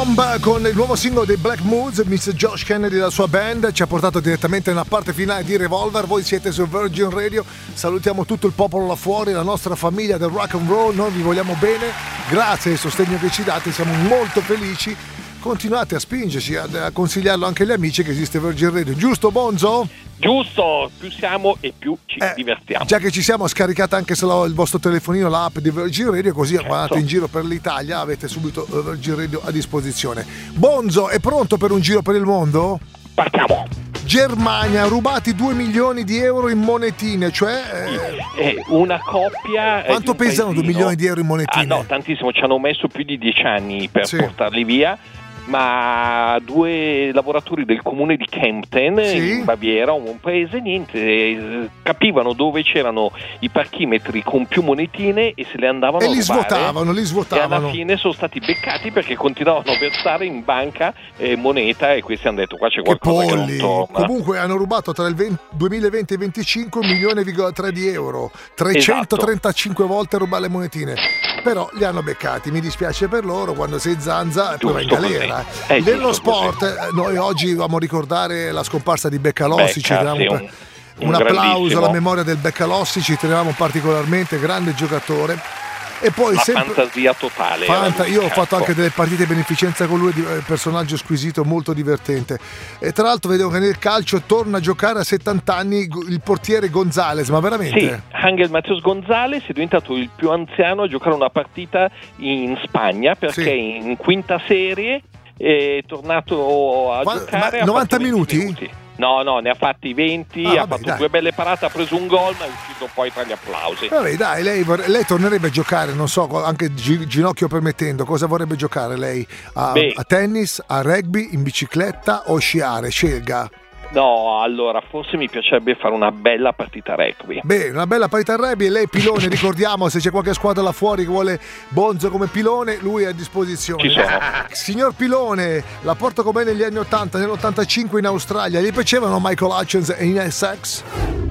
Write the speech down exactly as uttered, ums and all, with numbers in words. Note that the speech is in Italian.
Bomb con il nuovo singolo dei Black Moods, mister Josh Kennedy e la sua band ci ha portato direttamente nella parte finale di Revolver. Voi siete su Virgin Radio, salutiamo tutto il popolo là fuori, la nostra famiglia del rock and roll, noi vi vogliamo bene, grazie al sostegno che ci date, siamo molto felici. Continuate a spingerci, a, a consigliarlo anche agli amici che esiste Virgin Radio, giusto Bonzo? Giusto, più siamo e più ci eh, divertiamo. Già che ci siamo, scaricate anche solo il vostro telefonino l'app di Virgin Radio, così certo. Quando andate in giro per l'Italia avete subito Virgin Radio a disposizione. Bonzo, è pronto per un giro per il mondo? Partiamo. Germania, rubati due milioni di euro in monetine, cioè... Eh, una coppia... Quanto pesano due milioni di euro in monetine? Ah no, tantissimo, ci hanno messo più di dieci anni per sì. portarli via. Ma due lavoratori del comune di Kempten, sì. in Baviera, un paese, niente, capivano dove c'erano i parchimetri con più monetine e se le andavano e a li rubare. Svuotavano, li svuotavano. E alla fine sono stati beccati perché continuavano a versare in banca eh, moneta e questi hanno detto qua c'è qualcosa che, che non torna. Comunque hanno rubato tra il venti, duemilaventi e venticinque un milione virgola tre di euro, trecentotrentacinque esatto. volte rubare le monetine. Però li hanno beccati, mi dispiace per loro, quando sei zanza poi vai in galera. Eh, Nello sport così. Noi oggi dobbiamo ricordare la scomparsa di Beccalossi, ci Becca, sì, un, un, un applauso alla memoria del Beccalossi, ci tenevamo particolarmente, grande giocatore. E poi una sempre fantasia totale. Fanta- io ho fatto anche delle partite beneficenza con lui, personaggio squisito, molto divertente. E tra l'altro vedevo che nel calcio torna a giocare a settanta anni il portiere Gonzales, ma veramente? Sì, Angel Matheus Gonzales è diventato il più anziano a giocare una partita in Spagna perché sì. in quinta serie è tornato a ma, giocare ma novanta minuti? minuti. No, no, ne ha fatti venti, ah, ha vabbè, fatto dai. due belle parate, ha preso un gol, ma è uscito poi tra gli applausi. Vabbè, dai, lei, lei tornerebbe a giocare, non so, anche ginocchio permettendo, cosa vorrebbe giocare lei? A, a tennis, a rugby, in bicicletta o sciare? Scelga. No, allora, forse mi piacerebbe fare una bella partita rugby. Beh, una bella partita rugby, lei Pilone, ricordiamo, se c'è qualche squadra là fuori che vuole Bonzo come Pilone, lui è a disposizione. Ci sono. Signor Pilone, la porto con me negli anni ottanta, nell'ottantacinque in Australia, gli piacevano Michael Hutchins e Ina Sachs?